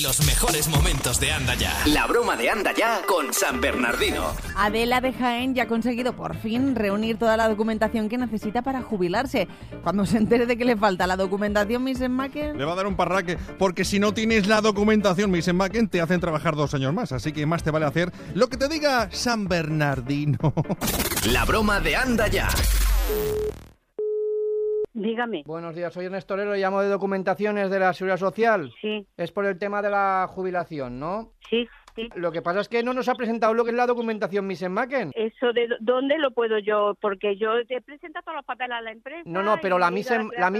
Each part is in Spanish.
Los mejores momentos de Anda Ya. La broma de Anda Ya con San Bernardino. Adela de Jaén ya ha conseguido por fin reunir toda la documentación que necesita para jubilarse. Cuando se entere de que le falta la documentación, Miss Macken... Le va a dar un parraque, porque si no tienes la documentación, Miss Macken, te hacen trabajar 2 años más. Así que más te vale hacer lo que te diga San Bernardino. La broma de Anda Ya. Dígame. Buenos días, soy Ernesto Lero, llamo de documentaciones de la Seguridad Social. Sí. Es por el tema de la jubilación, ¿no? Sí, sí. Lo que pasa es que no nos ha presentado lo que es la documentación Miss Macken. ¿Eso de dónde lo puedo yo? Porque yo te presento todos los papeles a la empresa. No, pero la Miss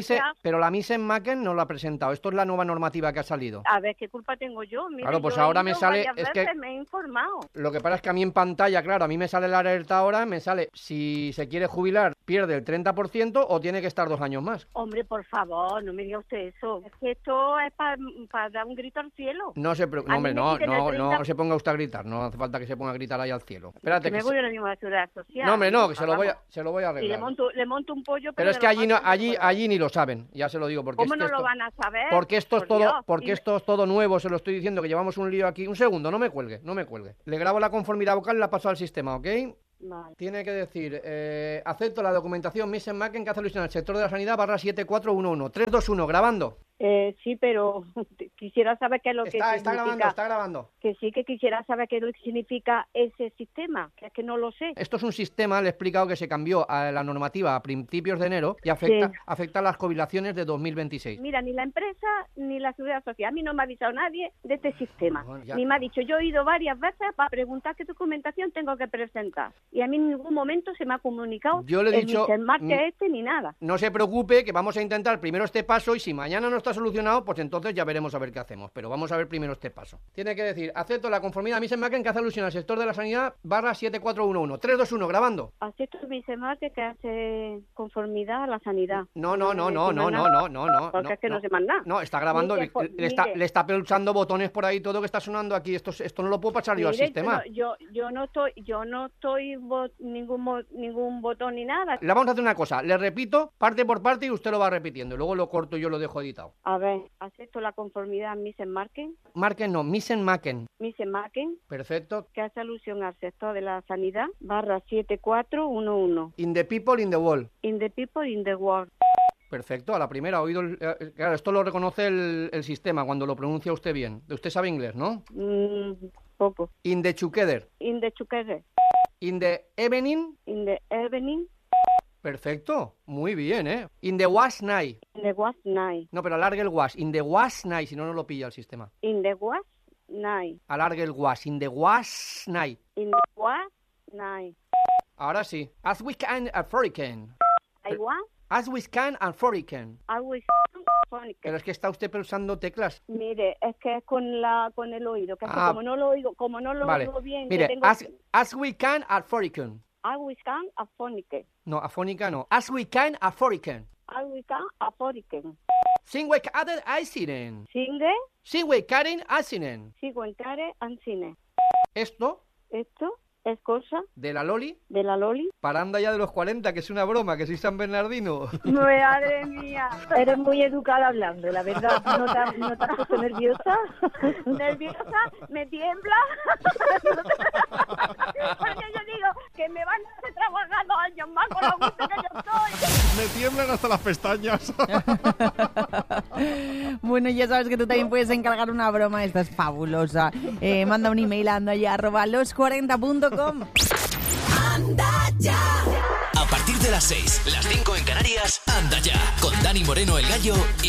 Macken no lo ha presentado. Esto es la nueva normativa que ha salido. A ver, ¿qué culpa tengo yo? Mire, claro, pues yo ahora me sale... Es que me he informado. Lo que pasa es que a mí en pantalla, claro, a mí me sale la alerta ahora, me sale si se quiere jubilar, pierde el 30% o tiene que estar 2 años más. Hombre, por favor, no me diga usted eso. Es que esto es para dar un grito al cielo. No se ponga usted a gritar. No hace falta que se ponga a gritar ahí al cielo. Espérate, que me voy a la misma Seguridad Social. No, hombre, no, que se lo voy a arreglar. Y le monto un pollo. Pero es que allí ni lo saben, ya se lo digo. Porque ¿Cómo no lo van a saber? Porque esto es todo nuevo, se lo estoy diciendo, que llevamos un lío aquí. Un segundo, no me cuelgue. Le grabo la conformidad vocal y la paso al sistema, ¿ok? Vale. Tiene que decir, acepto la documentación Miss Macken que hace alusión al sector de la sanidad /7411. 321, grabando. Sí, pero quisiera saber qué es lo que significa. Está grabando. Que sí, que quisiera saber qué es lo que significa ese sistema, que es que no lo sé. Esto es un sistema, le he explicado que se cambió a la normativa a principios de enero y afecta a las jubilaciones de 2026. Mira, ni la empresa ni la Seguridad Social, a mí no me ha avisado nadie de este sistema. Bueno, ni me ha dicho, yo he ido varias veces para preguntar qué documentación tengo que presentar. Y a mí en ningún momento se me ha comunicado ni nada. No se preocupe, que vamos a intentar primero este paso y si mañana no está solucionado, pues entonces ya veremos a ver qué hacemos. Pero vamos a ver primero este paso. Tiene que decir, acepto la conformidad Miss Macken que hace alusión al sector de la sanidad /7411. 321, grabando. Acepto Miss Macken que hace conformidad a la sanidad. No. Porque es que no sé más nada. No, está grabando, le está pulsando botones por ahí, todo que está sonando aquí. Esto no lo puedo pasar yo al sistema. Yo no estoy ningún botón ni nada. Le vamos a hacer una cosa, le repito parte por parte y usted lo va repitiendo. Luego lo corto y yo lo dejo editado. A ver, acepto la conformidad Miss Macken. Miss Macken. Miss Macken. Perfecto. Que hace alusión al sector de la sanidad /7411. In the people, in the world. In the people, in the world. Perfecto, a la primera ha oído... claro, esto lo reconoce el sistema cuando lo pronuncia usted bien. Usted sabe inglés, ¿no? Poco. In the together. In the together. In the evening. In the evening. Perfecto, muy bien, ¿eh? In the was night. In the was night. No, pero alargue el was. In the was night, si no, no lo pilla el sistema. In the was night. Alargue el was. In the was night. In the was night. Ahora sí. As we can afford it can. I want. As we can afford it can. Pero es que está usted pulsando teclas. Mire, es que es con el oído, que como no lo oigo bien. Mire, tengo... as we can afford it can. As we can afford it can. No, afónica no. As we can afford it can. As we can afford it can. Singwe Karen Aisinen. Singwe Karen Aisinen. Esto es cosa de la Loli. Para Anda Ya de los 40, que es una broma, que soy San Bernardino. Madre mía, eres muy educada hablando, la verdad. ¿No te has puesto nerviosa? ¿Nerviosa? ¿Me tiembla? Porque yo digo que me van a hacer trabajar 2 años más con lo gusto que yo estoy. Me tiemblan hasta las pestañas. Bueno, ya sabes que tú también puedes encargar una broma, esta es fabulosa. Manda un email a andaya@los40.com. Anda Ya. A partir de las 6, las 5 en Canarias, Anda Ya, con Dani Moreno el Gallo y